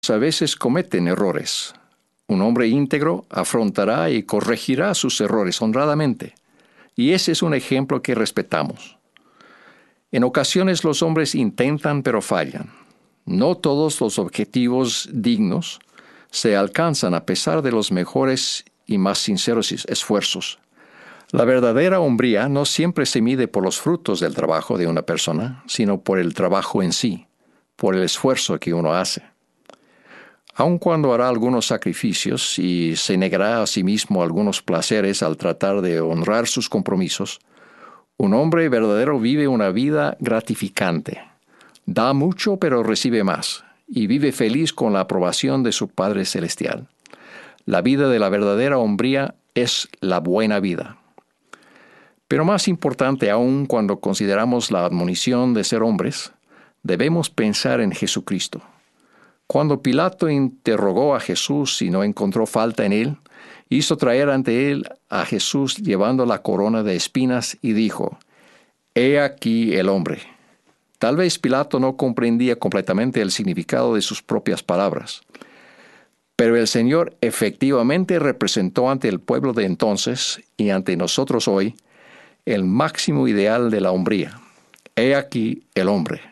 a veces cometen errores. Un hombre íntegro afrontará y corregirá sus errores honradamente. Y ese es un ejemplo que respetamos. En ocasiones los hombres intentan pero fallan. No todos los objetivos dignos se alcanzan a pesar de los mejores y más sinceros esfuerzos. La verdadera hombría no siempre se mide por los frutos del trabajo de una persona, sino por el trabajo en sí, por el esfuerzo que uno hace. Aun cuando hará algunos sacrificios y se negará a sí mismo algunos placeres al tratar de honrar sus compromisos, un hombre verdadero vive una vida gratificante. Da mucho pero recibe más, y vive feliz con la aprobación de su Padre Celestial. La vida de la verdadera hombría es la buena vida. Pero más importante aún cuando consideramos la admonición de ser hombres, debemos pensar en Jesucristo. Cuando Pilato interrogó a Jesús y no encontró falta en él, hizo traer ante él a Jesús llevando la corona de espinas y dijo: «He aquí el hombre». Tal vez Pilato no comprendía completamente el significado de sus propias palabras. Pero el Señor efectivamente representó ante el pueblo de entonces y ante nosotros hoy el máximo ideal de la hombría. He aquí el hombre.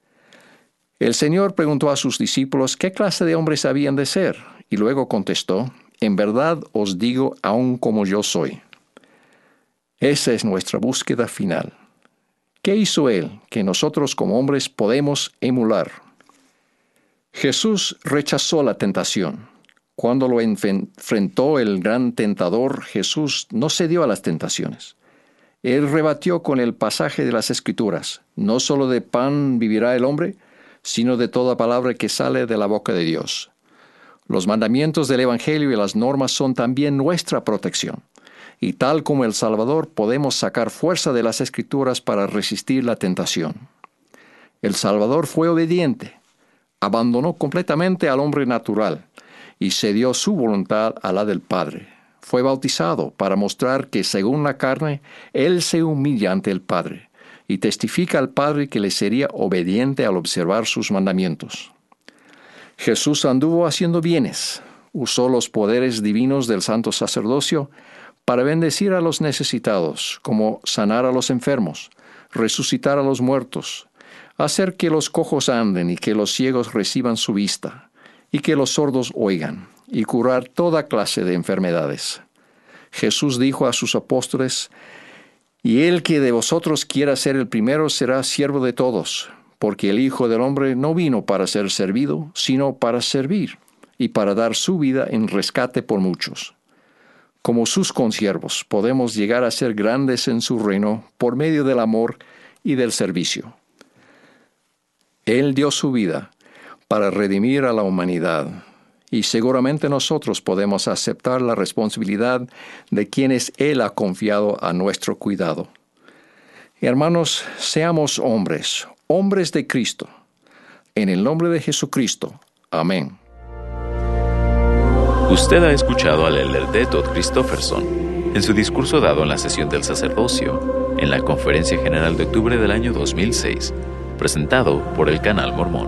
El Señor preguntó a sus discípulos qué clase de hombres habían de ser, y luego contestó: «En verdad os digo, aun como yo soy». Esa es nuestra búsqueda final. ¿Qué hizo Él que nosotros como hombres podemos emular? Jesús rechazó la tentación. Cuando lo enfrentó el gran tentador, Jesús no cedió a las tentaciones. Él rebatió con el pasaje de las Escrituras: «No solo de pan vivirá el hombre, sino de toda palabra que sale de la boca de Dios». Los mandamientos del Evangelio y las normas son también nuestra protección. Y tal como el Salvador, podemos sacar fuerza de las Escrituras para resistir la tentación. El Salvador fue obediente, abandonó completamente al hombre natural y cedió su voluntad a la del Padre. Fue bautizado para mostrar que, según la carne, Él se humilla ante el Padre y testifica al Padre que le sería obediente al observar sus mandamientos. Jesús anduvo haciendo bienes, usó los poderes divinos del santo sacerdocio para bendecir a los necesitados, como sanar a los enfermos, resucitar a los muertos, hacer que los cojos anden y que los ciegos reciban su vista, y que los sordos oigan, y curar toda clase de enfermedades. Jesús dijo a sus apóstoles: «Y el que de vosotros quiera ser el primero será siervo de todos, porque el Hijo del Hombre no vino para ser servido, sino para servir, y para dar su vida en rescate por muchos». Como sus consiervos, podemos llegar a ser grandes en su reino por medio del amor y del servicio. Él dio su vida para redimir a la humanidad, y seguramente nosotros podemos aceptar la responsabilidad de quienes Él ha confiado a nuestro cuidado. Hermanos, seamos hombres, hombres de Cristo. En el nombre de Jesucristo. Amén. Usted ha escuchado al elder Todd Christofferson en su discurso dado en la sesión del sacerdocio en la Conferencia General de octubre del año 2006, presentado por el Canal Mormón.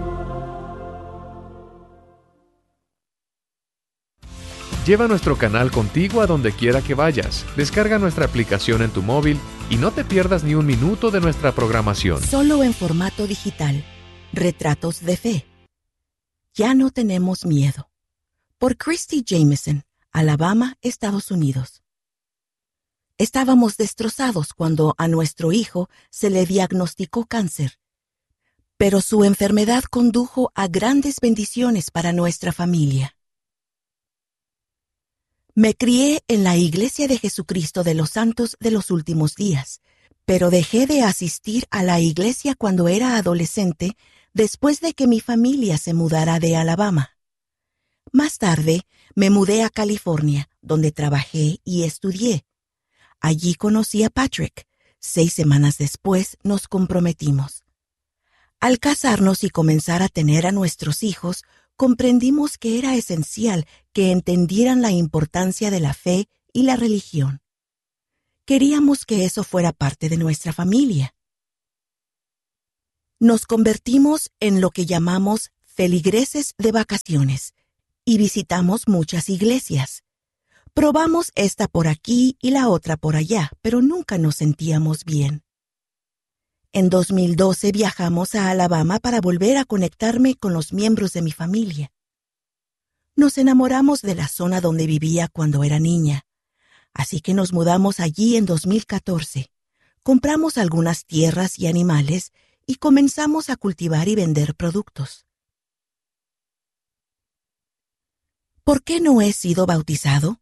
Lleva nuestro canal contigo a donde quiera que vayas. Descarga nuestra aplicación en tu móvil y no te pierdas ni un minuto de nuestra programación. Solo en formato digital. Retratos de fe. Ya no tenemos miedo. Por Christy Jameson, Alabama, Estados Unidos. Estábamos destrozados cuando a nuestro hijo se le diagnosticó cáncer, pero su enfermedad condujo a grandes bendiciones para nuestra familia. Me crié en la Iglesia de Jesucristo de los Santos de los Últimos Días, pero dejé de asistir a la iglesia cuando era adolescente después de que mi familia se mudara de Alabama. Más tarde, me mudé a California, donde trabajé y estudié. Allí conocí a Patrick. 6 semanas después nos comprometimos. Al casarnos y comenzar a tener a nuestros hijos, comprendimos que era esencial que entendieran la importancia de la fe y la religión. Queríamos que eso fuera parte de nuestra familia. Nos convertimos en lo que llamamos feligreses de vacaciones, y visitamos muchas iglesias. Probamos esta por aquí y la otra por allá, pero nunca nos sentíamos bien. En 2012 viajamos a Alabama para volver a conectarme con los miembros de mi familia. Nos enamoramos de la zona donde vivía cuando era niña, así que nos mudamos allí en 2014. Compramos algunas tierras y animales y comenzamos a cultivar y vender productos. ¿Por qué no he sido bautizado?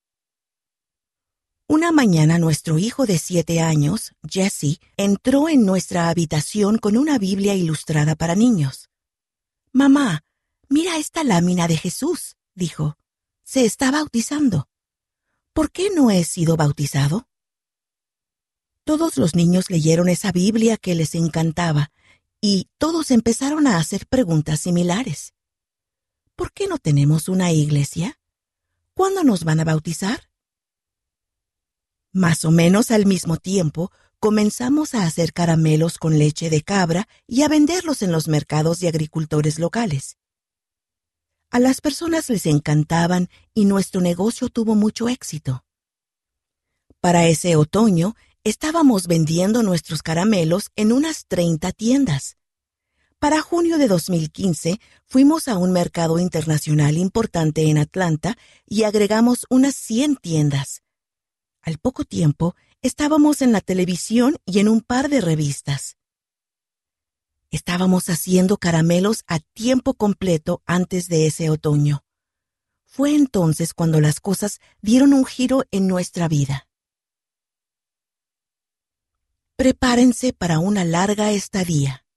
Una mañana nuestro hijo de 7 años, Jesse, entró en nuestra habitación con una Biblia ilustrada para niños. «Mamá, mira esta lámina de Jesús», dijo. «Se está bautizando». «¿Por qué no he sido bautizado?» Todos los niños leyeron esa Biblia que les encantaba y todos empezaron a hacer preguntas similares. ¿Por qué no tenemos una iglesia? ¿Cuándo nos van a bautizar? Más o menos al mismo tiempo, comenzamos a hacer caramelos con leche de cabra y a venderlos en los mercados de agricultores locales. A las personas les encantaban y nuestro negocio tuvo mucho éxito. Para ese otoño, estábamos vendiendo nuestros caramelos en unas 30 tiendas. Para junio de 2015, fuimos a un mercado internacional importante en Atlanta y agregamos unas 100 tiendas. Al poco tiempo, estábamos en la televisión y en un par de revistas. Estábamos haciendo caramelos a tiempo completo antes de ese otoño. Fue entonces cuando las cosas dieron un giro en nuestra vida. Prepárense para una larga estadía.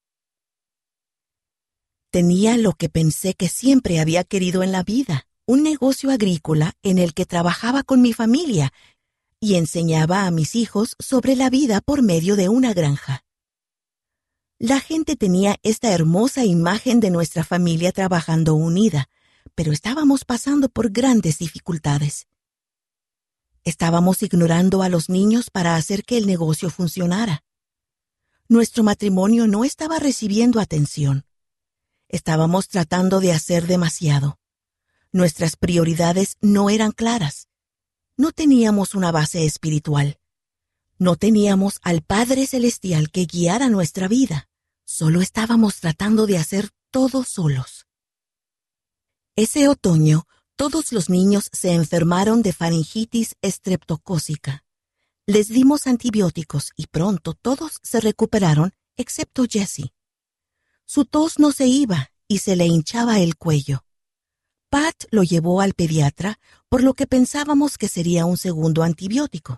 Tenía lo que pensé que siempre había querido en la vida, un negocio agrícola en el que trabajaba con mi familia y enseñaba a mis hijos sobre la vida por medio de una granja. La gente tenía esta hermosa imagen de nuestra familia trabajando unida, pero estábamos pasando por grandes dificultades. Estábamos ignorando a los niños para hacer que el negocio funcionara. Nuestro matrimonio no estaba recibiendo atención. Estábamos tratando de hacer demasiado. Nuestras prioridades no eran claras. No teníamos una base espiritual. No teníamos al Padre Celestial que guiara nuestra vida. Solo estábamos tratando de hacer todo solos. Ese otoño, todos los niños se enfermaron de faringitis estreptocócica. Les dimos antibióticos y pronto todos se recuperaron, excepto Jesse. Su tos no se iba y se le hinchaba el cuello. Pat lo llevó al pediatra, por lo que pensábamos que sería un segundo antibiótico.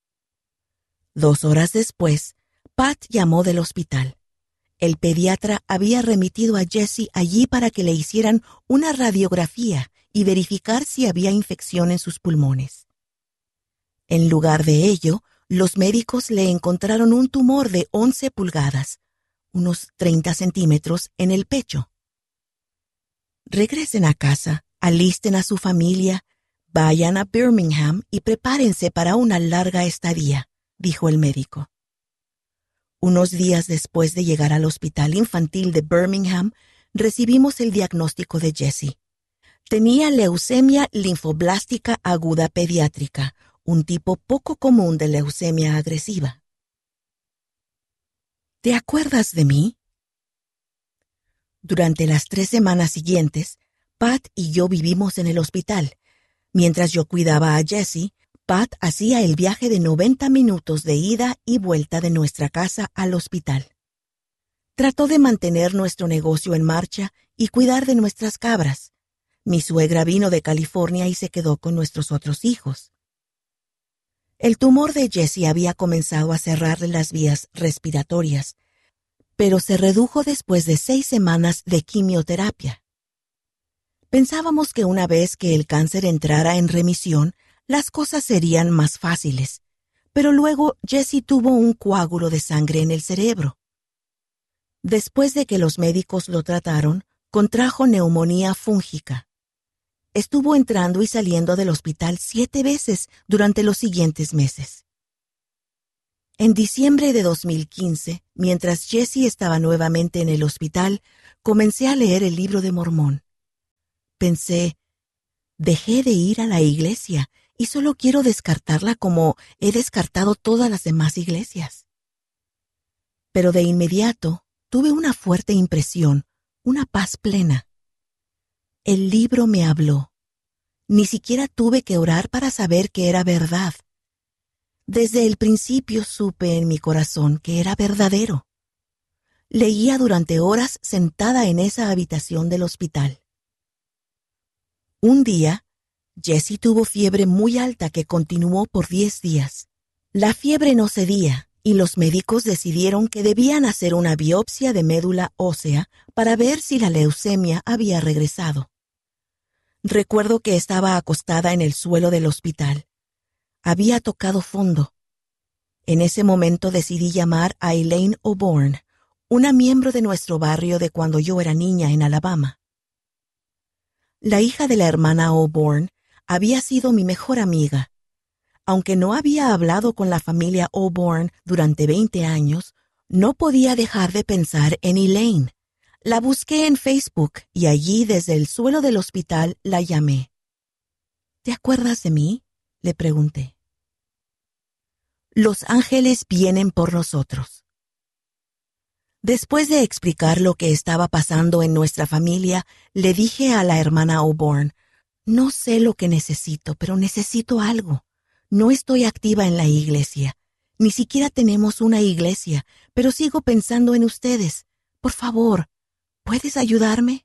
2 horas después, Pat llamó del hospital. El pediatra había remitido a Jesse allí para que le hicieran una radiografía y verificar si había infección en sus pulmones. En lugar de ello, los médicos le encontraron un tumor de 11 pulgadas, unos 30 centímetros, en el pecho. Regresen a casa, alisten a su familia, vayan a Birmingham y prepárense para una larga estadía, dijo el médico. Unos días después de llegar al hospital infantil de Birmingham, recibimos el diagnóstico de Jesse. Tenía leucemia linfoblástica aguda pediátrica, un tipo poco común de leucemia agresiva. ¿Te acuerdas de mí? Durante las 3 semanas siguientes, Pat y yo vivimos en el hospital. Mientras yo cuidaba a Jesse, Pat hacía el viaje de 90 minutos de ida y vuelta de nuestra casa al hospital. Trató de mantener nuestro negocio en marcha y cuidar de nuestras cabras. Mi suegra vino de California y se quedó con nuestros otros hijos. El tumor de Jesse había comenzado a cerrarle las vías respiratorias, pero se redujo después de 6 semanas de quimioterapia. Pensábamos que una vez que el cáncer entrara en remisión, las cosas serían más fáciles, pero luego Jesse tuvo un coágulo de sangre en el cerebro. Después de que los médicos lo trataron, contrajo neumonía fúngica. Estuvo entrando y saliendo del hospital 7 veces durante los siguientes meses. En diciembre de 2015, mientras Jesse estaba nuevamente en el hospital, comencé a leer el Libro de Mormón. Pensé, dejé de ir a la iglesia y solo quiero descartarla como he descartado todas las demás iglesias. Pero de inmediato tuve una fuerte impresión, una paz plena. El libro me habló. Ni siquiera tuve que orar para saber que era verdad. Desde el principio supe en mi corazón que era verdadero. Leía durante horas sentada en esa habitación del hospital. Un día, Jessie tuvo fiebre muy alta que continuó por 10 días. La fiebre no cedía y los médicos decidieron que debían hacer una biopsia de médula ósea para ver si la leucemia había regresado. Recuerdo que estaba acostada en el suelo del hospital. Había tocado fondo. En ese momento decidí llamar a Elaine O'Born, una miembro de nuestro barrio de cuando yo era niña en Alabama. La hija de la hermana O'Born había sido mi mejor amiga. Aunque no había hablado con la familia O'Born durante 20 años, no podía dejar de pensar en Elaine. La busqué en Facebook y allí desde el suelo del hospital la llamé. ¿Te acuerdas de mí?, le pregunté. Los ángeles vienen por nosotros. Después de explicar lo que estaba pasando en nuestra familia, le dije a la hermana O'Born, no sé lo que necesito, pero necesito algo. No estoy activa en la iglesia. Ni siquiera tenemos una iglesia, pero sigo pensando en ustedes. Por favor, ¿puedes ayudarme?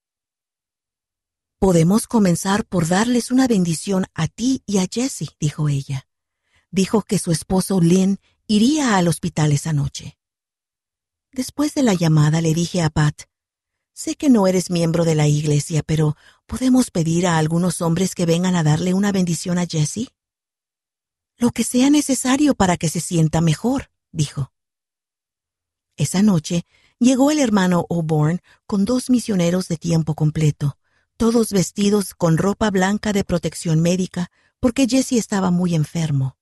Podemos comenzar por darles una bendición a ti y a Jessie, dijo ella. Dijo que su esposo Lynn iría al hospital esa noche. Después de la llamada le dije a Pat, sé que no eres miembro de la iglesia, pero ¿podemos pedir a algunos hombres que vengan a darle una bendición a Jessie? Lo que sea necesario para que se sienta mejor, dijo. Esa noche llegó el hermano O'Born con 2 misioneros de tiempo completo, todos vestidos con ropa blanca de protección médica porque Jessie estaba muy enfermo.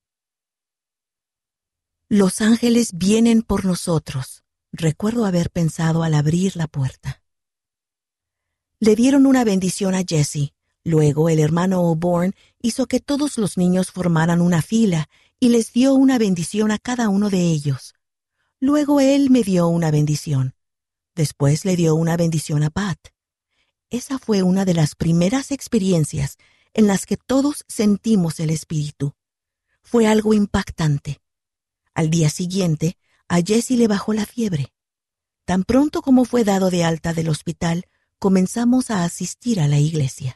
Los ángeles vienen por nosotros, recuerdo haber pensado al abrir la puerta. Le dieron una bendición a Jessie. Luego el hermano O'Born hizo que todos los niños formaran una fila y les dio una bendición a cada uno de ellos. Luego él me dio una bendición. Después le dio una bendición a Pat. Esa fue una de las primeras experiencias en las que todos sentimos el Espíritu. Fue algo impactante. Al día siguiente, a Jessie le bajó la fiebre. Tan pronto como fue dado de alta del hospital, comenzamos a asistir a la iglesia.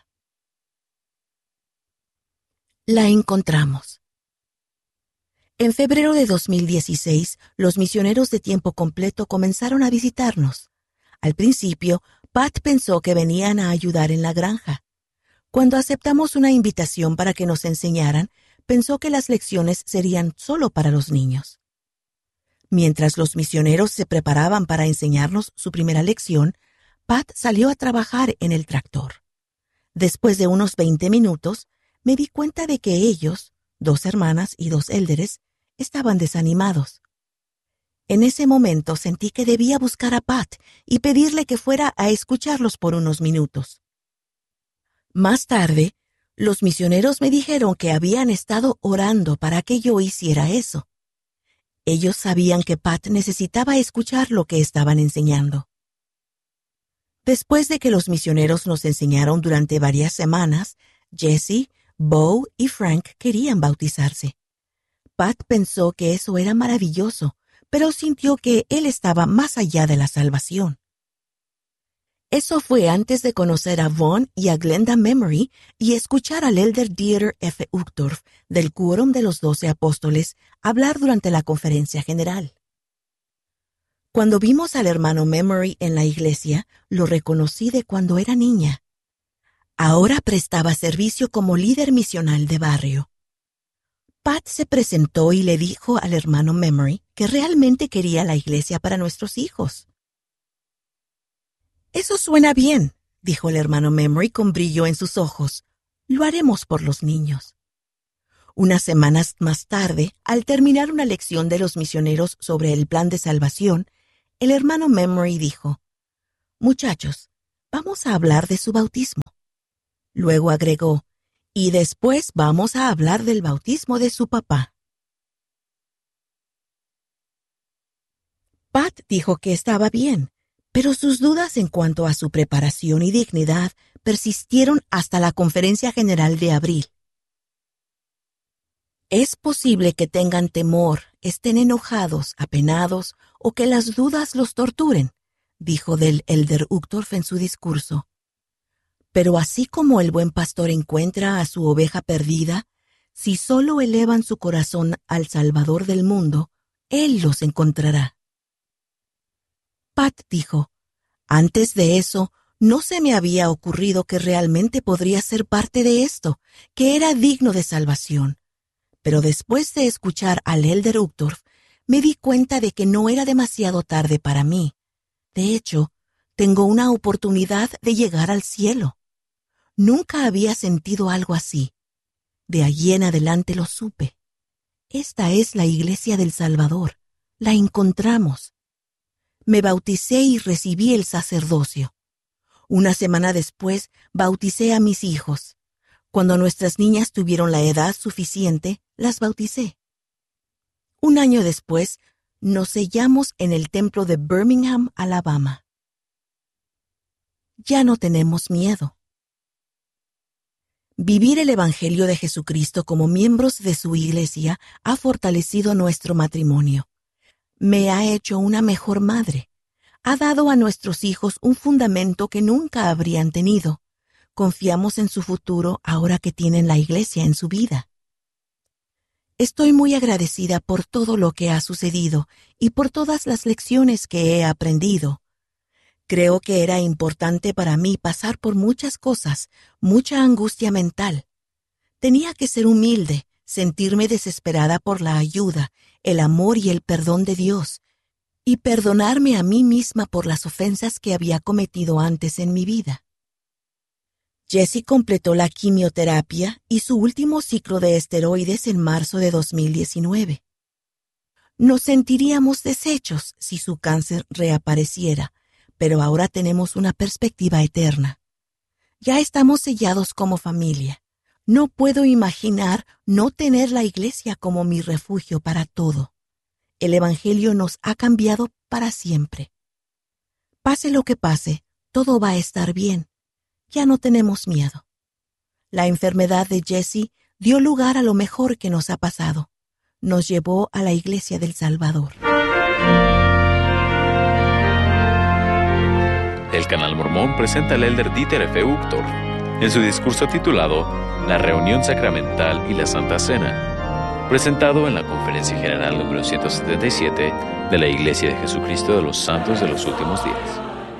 La encontramos. En febrero de 2016, los misioneros de tiempo completo comenzaron a visitarnos. Al principio, Pat pensó que venían a ayudar en la granja. Cuando aceptamos una invitación para que nos enseñaran, pensó que las lecciones serían solo para los niños. Mientras los misioneros se preparaban para enseñarnos su primera lección, Pat salió a trabajar en el tractor. Después de unos 20 minutos, me di cuenta de que ellos, 2 hermanas y 2 élderes, estaban desanimados. En ese momento sentí que debía buscar a Pat y pedirle que fuera a escucharlos por unos minutos. Más tarde, los misioneros me dijeron que habían estado orando para que yo hiciera eso. Ellos sabían que Pat necesitaba escuchar lo que estaban enseñando. Después de que los misioneros nos enseñaron durante varias semanas, Jessie, Bo y Frank querían bautizarse. Pat pensó que eso era maravilloso, pero sintió que él estaba más allá de la salvación. Eso fue antes de conocer a Vaughn y a Glenda Memory y escuchar al elder Dieter F. Uchtdorf del Quórum de los 12 Apóstoles hablar durante la conferencia general. Cuando vimos al hermano Memory en la iglesia, lo reconocí de cuando era niña. Ahora prestaba servicio como líder misional de barrio. Pat se presentó y le dijo al hermano Memory que realmente quería la iglesia para nuestros hijos. Eso suena bien, dijo el hermano Memory con brillo en sus ojos. Lo haremos por los niños. Unas semanas más tarde, al terminar una lección de los misioneros sobre el plan de salvación, el hermano Memory dijo, Muchachos, vamos a hablar de su bautismo. Luego agregó, y después vamos a hablar del bautismo de su papá. Pat dijo que estaba bien, pero sus dudas en cuanto a su preparación y dignidad persistieron hasta la conferencia general de abril. Es posible que tengan temor, estén enojados, apenados o que las dudas los torturen, dijo del elder Uchtdorf en su discurso. Pero así como el buen pastor encuentra a su oveja perdida, si solo elevan su corazón al Salvador del mundo, Él los encontrará. Pat dijo, antes de eso, no se me había ocurrido que realmente podría ser parte de esto, que era digno de salvación. Pero después de escuchar al elder Uchtdorf, me di cuenta de que no era demasiado tarde para mí. De hecho, tengo una oportunidad de llegar al cielo. Nunca había sentido algo así. De allí en adelante lo supe. Esta es la Iglesia del Salvador. La encontramos. Me bauticé y recibí el sacerdocio. Una semana después, bauticé a mis hijos. Cuando nuestras niñas tuvieron la edad suficiente, las bauticé. Un año después, nos sellamos en el templo de Birmingham, Alabama. Ya no tenemos miedo. Vivir el Evangelio de Jesucristo como miembros de su Iglesia ha fortalecido nuestro matrimonio. Me ha hecho una mejor madre. Ha dado a nuestros hijos un fundamento que nunca habrían tenido. Confiamos en su futuro ahora que tienen la Iglesia en su vida. Estoy muy agradecida por todo lo que ha sucedido y por todas las lecciones que he aprendido. Creo que era importante para mí pasar por muchas cosas, mucha angustia mental. Tenía que ser humilde, sentirme desesperada por la ayuda, el amor y el perdón de Dios, y perdonarme a mí misma por las ofensas que había cometido antes en mi vida. Jessie completó la quimioterapia y su último ciclo de esteroides en marzo de 2019. Nos sentiríamos deshechos si su cáncer reapareciera, pero ahora tenemos una perspectiva eterna. Ya estamos sellados como familia. No puedo imaginar no tener la Iglesia como mi refugio para todo. El Evangelio nos ha cambiado para siempre. Pase lo que pase, todo va a estar bien. Ya no tenemos miedo. La enfermedad de Jessie dio lugar a lo mejor que nos ha pasado. Nos llevó a la Iglesia del Salvador. El Canal Mormón presenta al elder Dieter F. Uchtdorf en su discurso titulado La Reunión Sacramental y la Santa Cena, presentado en la Conferencia General número 177 de la Iglesia de Jesucristo de los Santos de los Últimos Días.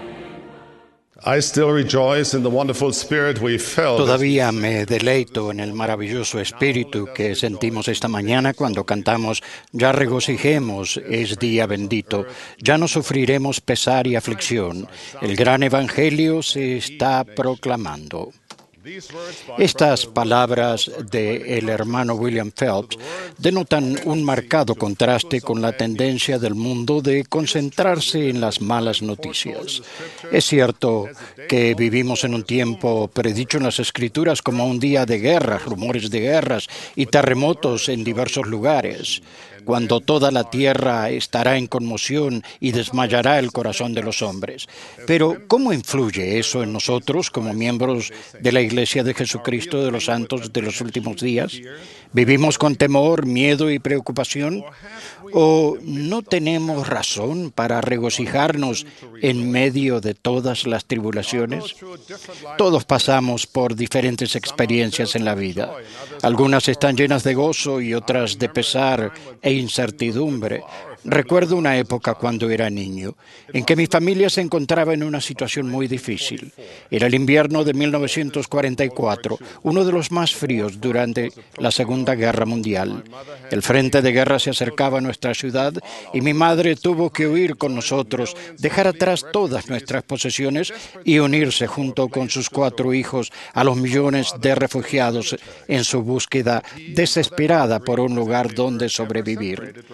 Todavía me deleito en el maravilloso espíritu que sentimos esta mañana cuando cantamos «Ya regocijemos, es día bendito, ya no sufriremos pesar y aflicción, el gran evangelio se está proclamando». Estas palabras del hermano William Phelps denotan un marcado contraste con la tendencia del mundo de concentrarse en las malas noticias. Es cierto que vivimos en un tiempo predicho en las Escrituras como un día de guerras, rumores de guerras y terremotos en diversos lugares, cuando toda la tierra estará en conmoción y desmayará el corazón de los hombres. Pero, ¿cómo influye eso en nosotros como miembros de la Iglesia de Jesucristo de los Santos de los Últimos Días? ¿Vivimos con temor, miedo y preocupación? ¿O no tenemos razón para regocijarnos en medio de todas las tribulaciones? Todos pasamos por diferentes experiencias en la vida. Algunas están llenas de gozo y otras de pesar e incertidumbre. Recuerdo una época cuando era niño, en que mi familia se encontraba en una situación muy difícil. Era el invierno de 1944, uno de los más fríos durante la Segunda Guerra Mundial. El frente de guerra se acercaba a nuestra ciudad y mi madre tuvo que huir con nosotros, dejar atrás todas nuestras posesiones y unirse junto con sus 4 hijos a los millones de refugiados en su búsqueda desesperada por un lugar donde sobrevivir.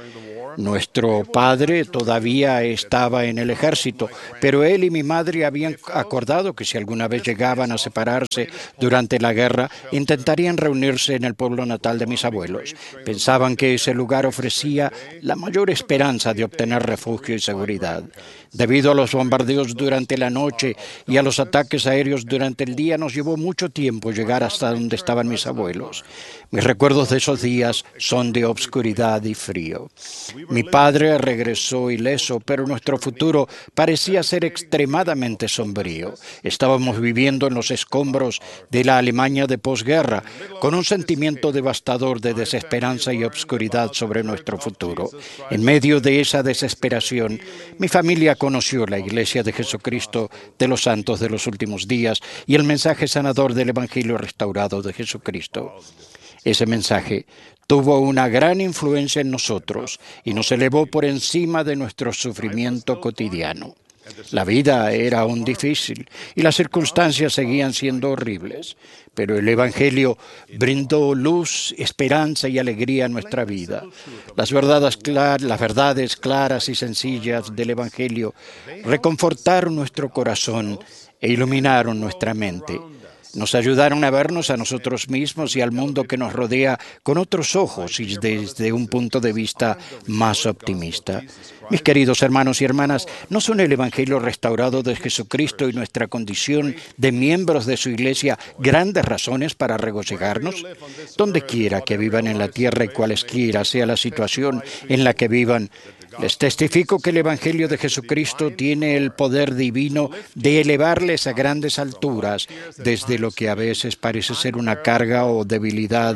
Nuestro padre todavía estaba en el ejército, pero él y mi madre habían acordado que si alguna vez llegaban a separarse durante la guerra, intentarían reunirse en el pueblo natal de mis abuelos. Pensaban que ese lugar ofrecía la mayor esperanza de obtener refugio y seguridad. Debido a los bombardeos durante la noche y a los ataques aéreos durante el día, nos llevó mucho tiempo llegar hasta donde estaban mis abuelos. Mis recuerdos de esos días son de obscuridad y frío. Mi padre regresó ileso, pero nuestro futuro parecía ser extremadamente sombrío. Estábamos viviendo en los escombros de la Alemania de posguerra, con un sentimiento devastador de desesperanza y obscuridad sobre nuestro futuro. En medio de esa desesperación, mi familia conoció la Iglesia de Jesucristo de los Santos de los Últimos Días y el mensaje sanador del Evangelio restaurado de Jesucristo. Ese mensaje tuvo una gran influencia en nosotros y nos elevó por encima de nuestro sufrimiento cotidiano. La vida era aún difícil y las circunstancias seguían siendo horribles, pero el Evangelio brindó luz, esperanza y alegría a nuestra vida. Las verdades claras y sencillas del Evangelio reconfortaron nuestro corazón e iluminaron nuestra mente. Nos ayudaron a vernos a nosotros mismos y al mundo que nos rodea con otros ojos y desde un punto de vista más optimista. Mis queridos hermanos y hermanas, ¿no son el Evangelio restaurado de Jesucristo y nuestra condición de miembros de su Iglesia grandes razones para regocijarnos? Donde quiera que vivan en la tierra y cualesquiera sea la situación en la que vivan, les testifico que el Evangelio de Jesucristo tiene el poder divino de elevarles a grandes alturas, desde lo que a veces parece ser una carga o debilidad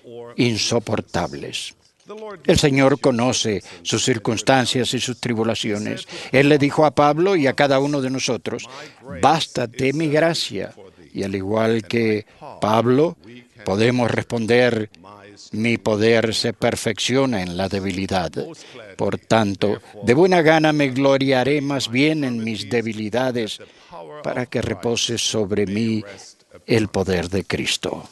insoportables. El Señor conoce sus circunstancias y sus tribulaciones. Él le dijo a Pablo y a cada uno de nosotros, «Bástate mi gracia». Y al igual que Pablo, podemos responder, «Mi poder se perfecciona en la debilidad». Por tanto, de buena gana me gloriaré más bien en mis debilidades para que repose sobre mí el poder de Cristo.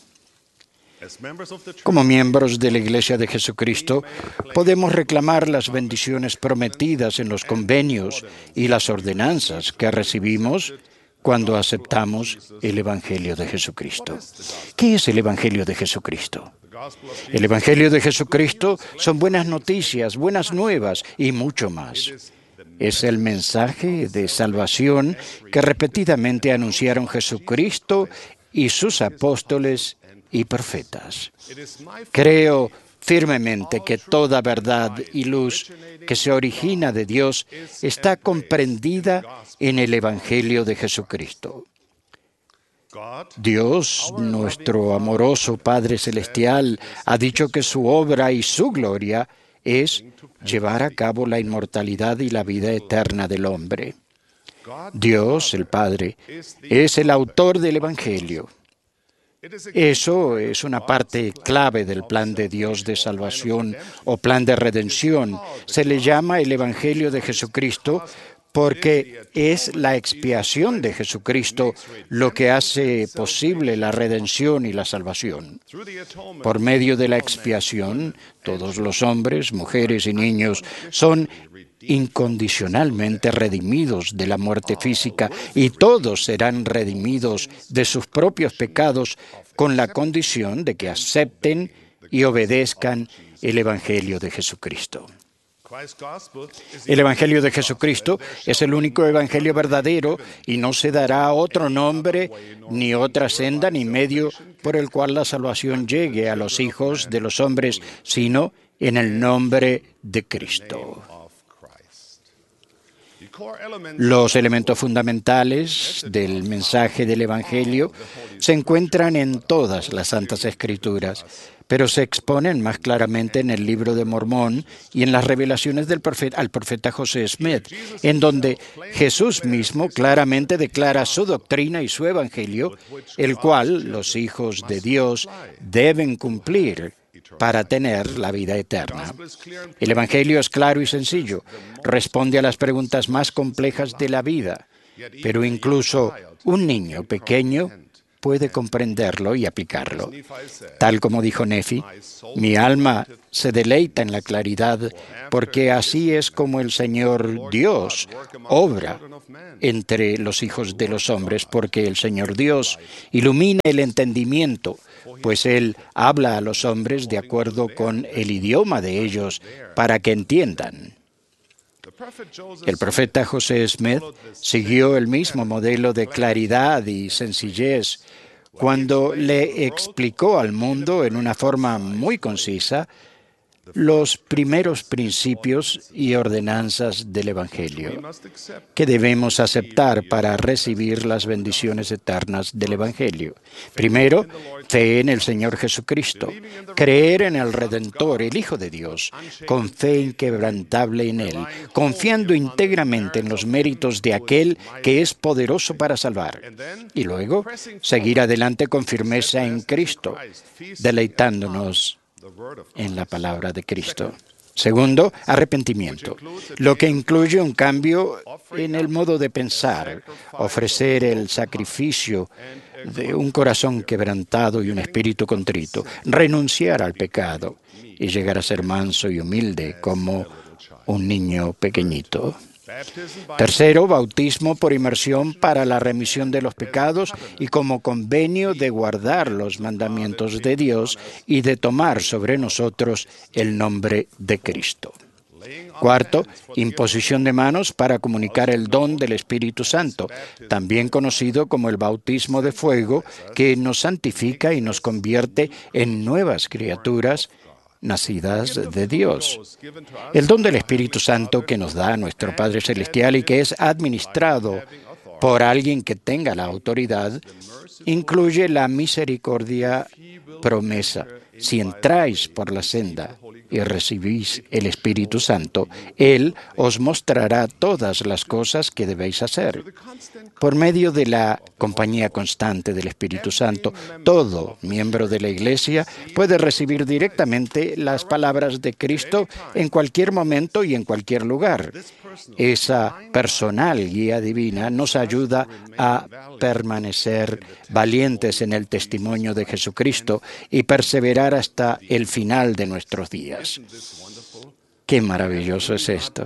Como miembros de la Iglesia de Jesucristo, podemos reclamar las bendiciones prometidas en los convenios y las ordenanzas que recibimos cuando aceptamos el Evangelio de Jesucristo. ¿Qué es el Evangelio de Jesucristo? El Evangelio de Jesucristo son buenas noticias, buenas nuevas y mucho más. Es el mensaje de salvación que repetidamente anunciaron Jesucristo y sus apóstoles y profetas. Creo firmemente que toda verdad y luz que se origina de Dios está comprendida en el Evangelio de Jesucristo. Dios, nuestro amoroso Padre Celestial, ha dicho que su obra y su gloria es llevar a cabo la inmortalidad y la vida eterna del hombre. Dios, el Padre, es el autor del Evangelio. Eso es una parte clave del plan de Dios de salvación o plan de redención. Se le llama el Evangelio de Jesucristo porque es la expiación de Jesucristo lo que hace posible la redención y la salvación. Por medio de la expiación, todos los hombres, mujeres y niños son incondicionalmente redimidos de la muerte física y todos serán redimidos de sus propios pecados con la condición de que acepten y obedezcan el Evangelio de Jesucristo. El Evangelio de Jesucristo es el único Evangelio verdadero y no se dará otro nombre, ni otra senda, ni medio por el cual la salvación llegue a los hijos de los hombres, sino en el nombre de Cristo. Los elementos fundamentales del mensaje del Evangelio se encuentran en todas las Santas Escrituras, pero se exponen más claramente en el Libro de Mormón y en las revelaciones al profeta José Smith, en donde Jesús mismo claramente declara su doctrina y su Evangelio, el cual los hijos de Dios deben cumplir para tener la vida eterna. El Evangelio es claro y sencillo, responde a las preguntas más complejas de la vida, pero incluso un niño pequeño puede comprenderlo y aplicarlo. Tal como dijo Nefi, mi alma se deleita en la claridad, porque así es como el Señor Dios obra entre los hijos de los hombres, porque el Señor Dios ilumina el entendimiento, pues Él habla a los hombres de acuerdo con el idioma de ellos para que entiendan. El profeta José Smith siguió el mismo modelo de claridad y sencillez cuando le explicó al mundo en una forma muy concisa los primeros principios y ordenanzas del Evangelio que debemos aceptar para recibir las bendiciones eternas del Evangelio. Primero, fe en el Señor Jesucristo, creer en el Redentor, el Hijo de Dios, con fe inquebrantable en Él, confiando íntegramente en los méritos de aquel que es poderoso para salvar. Y luego, seguir adelante con firmeza en Cristo, deleitándonos en la palabra de Cristo. Segundo, arrepentimiento, lo que incluye un cambio en el modo de pensar, ofrecer el sacrificio de un corazón quebrantado y un espíritu contrito, renunciar al pecado y llegar a ser manso y humilde como un niño pequeñito. Tercero, bautismo por inmersión para la remisión de los pecados y como convenio de guardar los mandamientos de Dios y de tomar sobre nosotros el nombre de Cristo. Cuarto, imposición de manos para comunicar el don del Espíritu Santo, también conocido como el bautismo de fuego, que nos santifica y nos convierte en nuevas criaturas nacidas de Dios. El don del Espíritu Santo que nos da nuestro Padre Celestial y que es administrado por alguien que tenga la autoridad, incluye la misericordia promesa. Si entráis por la senda y recibís el Espíritu Santo, Él os mostrará todas las cosas que debéis hacer. Por medio de la compañía constante del Espíritu Santo, todo miembro de la Iglesia puede recibir directamente las palabras de Cristo en cualquier momento y en cualquier lugar. Esa personal guía divina nos ayuda a permanecer valientes en el testimonio de Jesucristo y perseverar hasta el final de nuestros días. ¡Qué maravilloso es esto!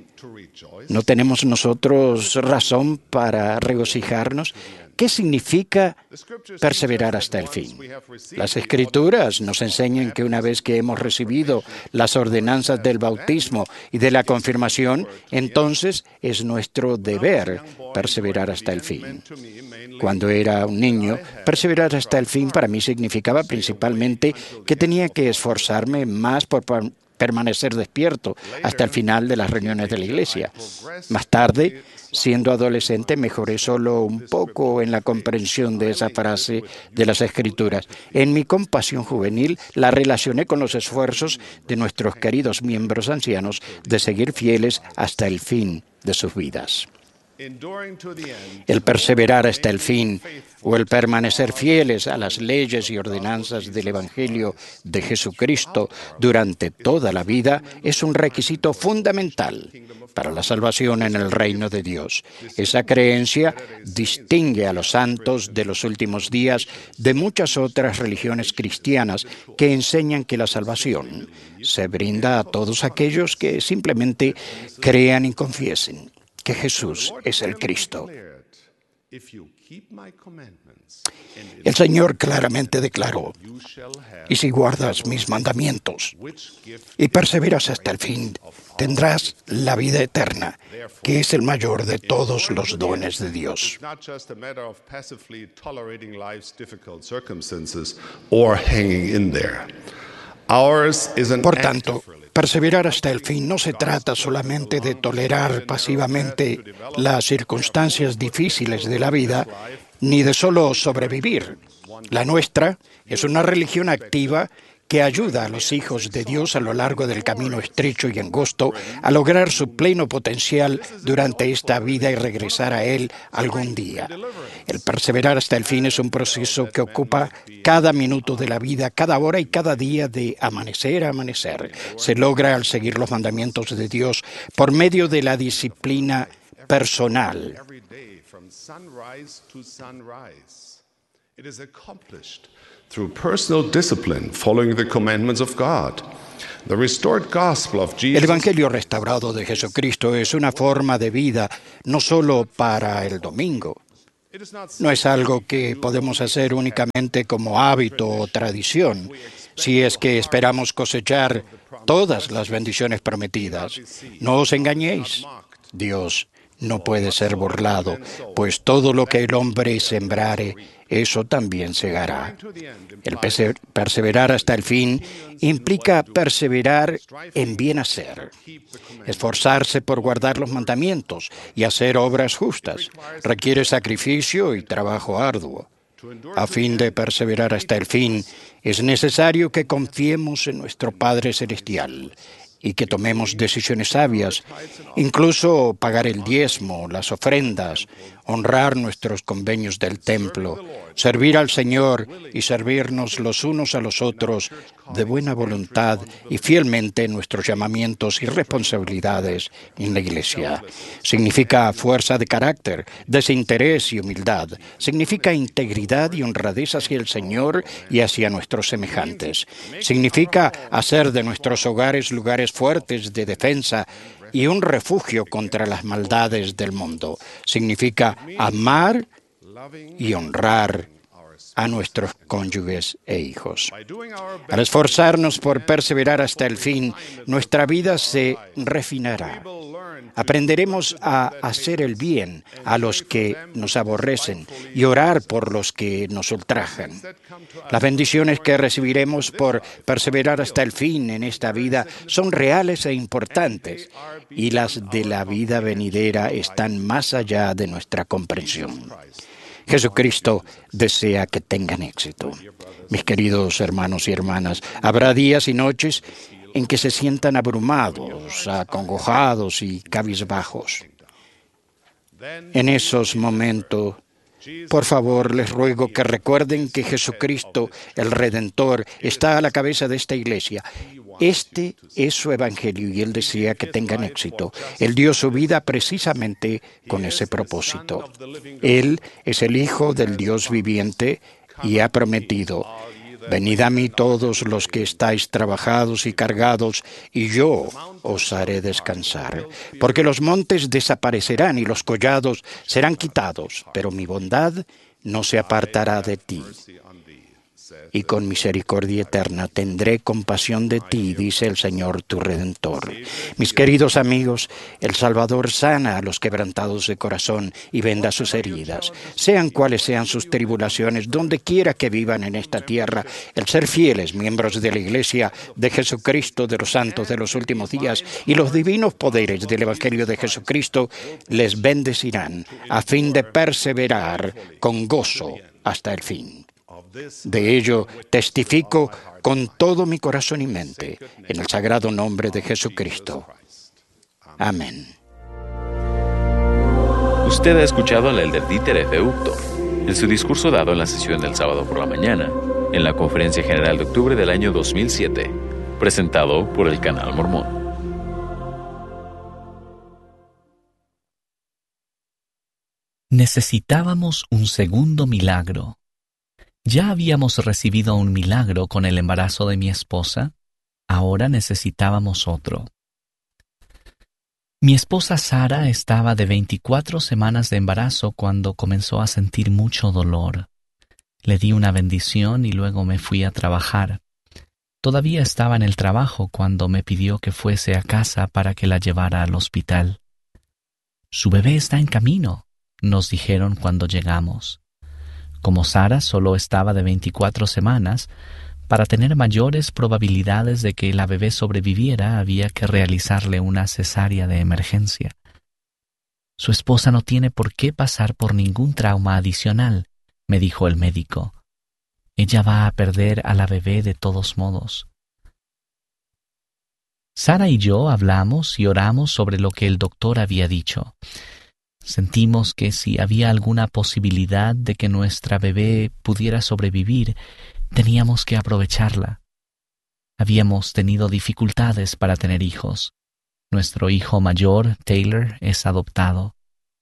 ¿No tenemos nosotros razón para regocijarnos? ¿Qué significa perseverar hasta el fin? Las Escrituras nos enseñan que una vez que hemos recibido las ordenanzas del bautismo y de la confirmación, entonces es nuestro deber perseverar hasta el fin. Cuando era un niño, perseverar hasta el fin para mí significaba principalmente que tenía que esforzarme más por permanecer despierto hasta el final de las reuniones de la iglesia. Más tarde, siendo adolescente, mejoré solo un poco en la comprensión de esa frase de las Escrituras. En mi compasión juvenil la relacioné con los esfuerzos de nuestros queridos miembros ancianos de seguir fieles hasta el fin de sus vidas. El perseverar hasta el fin o el permanecer fieles a las leyes y ordenanzas del Evangelio de Jesucristo durante toda la vida es un requisito fundamental para la salvación en el reino de Dios. Esa creencia distingue a los santos de los últimos días de muchas otras religiones cristianas que enseñan que la salvación se brinda a todos aquellos que simplemente crean y confiesen que Jesús es el Cristo. El Señor claramente declaró: y si guardas mis mandamientos y perseveras hasta el fin, tendrás la vida eterna, que es el mayor de todos los dones de Dios. Por tanto, perseverar hasta el fin no se trata solamente de tolerar pasivamente las circunstancias difíciles de la vida, ni de solo sobrevivir. La nuestra es una religión activa que ayuda a los hijos de Dios a lo largo del camino estrecho y angosto a lograr su pleno potencial durante esta vida y regresar a Él algún día. El perseverar hasta el fin es un proceso que ocupa cada minuto de la vida, cada hora y cada día de amanecer a amanecer. Se logra al seguir los mandamientos de Dios por medio de la disciplina personal. It is accomplished through personal discipline, following the commandments of God. The restored gospel of Jesus. El Evangelio restaurado de Jesucristo es una forma de vida no solo para el domingo. No es algo que podemos hacer únicamente como hábito o tradición, si es que esperamos cosechar todas las bendiciones prometidas. No os engañéis. Dios no puede ser burlado, pues todo lo que el hombre sembrare, eso también segará. El perseverar hasta el fin implica perseverar en bien hacer, esforzarse por guardar los mandamientos y hacer obras justas. Requiere sacrificio y trabajo arduo. A fin de perseverar hasta el fin, es necesario que confiemos en nuestro Padre Celestial y que tomemos decisiones sabias, incluso pagar el diezmo, las ofrendas, honrar nuestros convenios del templo, servir al Señor y servirnos los unos a los otros de buena voluntad y fielmente en nuestros llamamientos y responsabilidades en la Iglesia. Significa fuerza de carácter, desinterés y humildad. Significa integridad y honradez hacia el Señor y hacia nuestros semejantes. Significa hacer de nuestros hogares lugares fuertes de defensa y un refugio contra las maldades del mundo. Significa amar y honrar a nuestros cónyuges e hijos. Al esforzarnos por perseverar hasta el fin, nuestra vida se refinará. Aprenderemos a hacer el bien a los que nos aborrecen y orar por los que nos ultrajan. Las bendiciones que recibiremos por perseverar hasta el fin en esta vida son reales e importantes, y las de la vida venidera están más allá de nuestra comprensión. Jesucristo desea que tengan éxito. Mis queridos hermanos y hermanas, habrá días y noches en que se sientan abrumados, acongojados y cabizbajos. En esos momentos, por favor, les ruego que recuerden que Jesucristo, el Redentor, está a la cabeza de esta iglesia. Este es su evangelio y Él desea que tengan éxito. Él dio su vida precisamente con ese propósito. Él es el Hijo del Dios viviente y ha prometido: venid a mí todos los que estáis trabajados y cargados, y yo os haré descansar. Porque los montes desaparecerán y los collados serán quitados, pero mi bondad no se apartará de ti. Y con misericordia eterna tendré compasión de ti, dice el Señor tu Redentor. Mis queridos amigos, el Salvador sana a los quebrantados de corazón y venda sus heridas. Sean cuales sean sus tribulaciones, donde quiera que vivan en esta tierra, el ser fieles miembros de la Iglesia de Jesucristo de los santos de los últimos días y los divinos poderes del Evangelio de Jesucristo les bendecirán a fin de perseverar con gozo hasta el fin. De ello testifico con todo mi corazón y mente, en el sagrado nombre de Jesucristo. Amén. Usted ha escuchado al elder Dieter F. Uchtdorf en su discurso dado en la sesión del sábado por la mañana, en la Conferencia General de Octubre del año 2007, presentado por el Canal Mormón. Necesitábamos un segundo milagro. Ya habíamos recibido un milagro con el embarazo de mi esposa, ahora necesitábamos otro. Mi esposa Sara estaba de 24 semanas de embarazo cuando comenzó a sentir mucho dolor. Le di una bendición y luego me fui a trabajar. Todavía estaba en el trabajo cuando me pidió que fuese a casa para que la llevara al hospital. «Su bebé está en camino», nos dijeron cuando llegamos. Como Sara solo estaba de 24 semanas, para tener mayores probabilidades de que la bebé sobreviviera, había que realizarle una cesárea de emergencia. Su esposa no tiene por qué pasar por ningún trauma adicional, me dijo el médico. Ella va a perder a la bebé de todos modos. Sara y yo hablamos y oramos sobre lo que el doctor había dicho. Sentimos que si había alguna posibilidad de que nuestra bebé pudiera sobrevivir, teníamos que aprovecharla. Habíamos tenido dificultades para tener hijos. Nuestro hijo mayor, Taylor, es adoptado.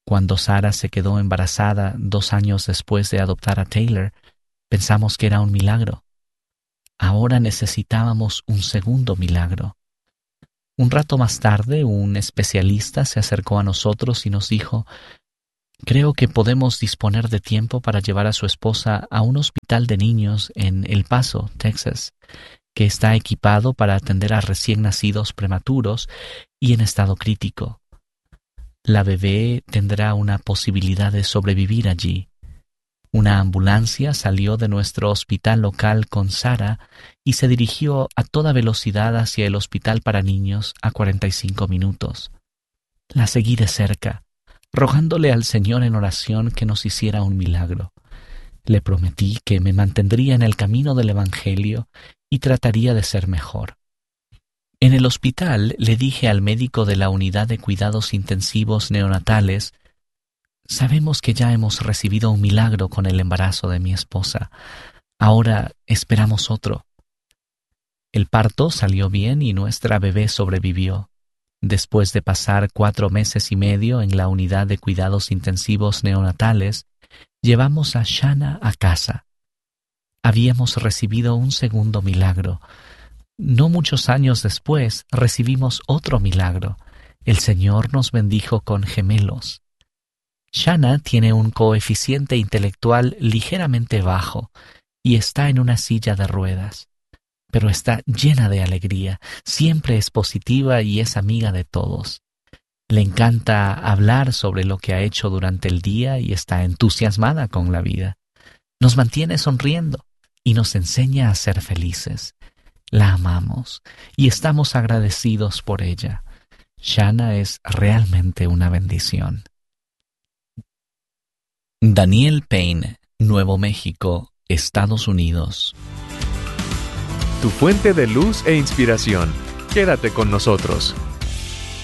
Cuando Sarah se quedó embarazada 2 años después de adoptar a Taylor, pensamos que era un milagro. Ahora necesitábamos un segundo milagro. Un rato más tarde, un especialista se acercó a nosotros y nos dijo: «Creo que podemos disponer de tiempo para llevar a su esposa a un hospital de niños en El Paso, Texas, que está equipado para atender a recién nacidos prematuros y en estado crítico. La bebé tendrá una posibilidad de sobrevivir allí». Una ambulancia salió de nuestro hospital local con Sarah y se dirigió a toda velocidad hacia el hospital para niños a 45 minutos. La seguí de cerca, rogándole al Señor en oración que nos hiciera un milagro. Le prometí que me mantendría en el camino del Evangelio y trataría de ser mejor. En el hospital le dije al médico de la unidad de cuidados intensivos neonatales: «Sabemos que ya hemos recibido un milagro con el embarazo de mi esposa. Ahora esperamos otro». El parto salió bien y nuestra bebé sobrevivió. Después de pasar 4 meses y medio en la unidad de cuidados intensivos neonatales, llevamos a Shanna a casa. Habíamos recibido un segundo milagro. No muchos años después recibimos otro milagro. El Señor nos bendijo con gemelos. Shanna tiene un coeficiente intelectual ligeramente bajo y está en una silla de ruedas, pero está llena de alegría, siempre es positiva y es amiga de todos. Le encanta hablar sobre lo que ha hecho durante el día y está entusiasmada con la vida. Nos mantiene sonriendo y nos enseña a ser felices. La amamos y estamos agradecidos por ella. Shanna es realmente una bendición. Daniel Payne, Nuevo México, Estados Unidos. Tu fuente de luz e inspiración. Quédate con nosotros.